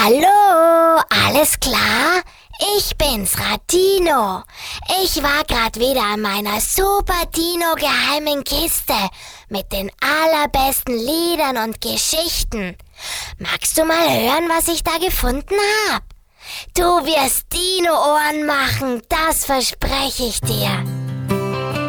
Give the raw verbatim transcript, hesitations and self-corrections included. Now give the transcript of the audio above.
Hallo, alles klar? Ich bin's, Radino. Ich war grad wieder an meiner Super Dino geheimen Kiste mit den allerbesten Liedern und Geschichten. Magst du mal hören, was ich da gefunden hab? Du wirst Dino-Ohren machen, das verspreche ich dir.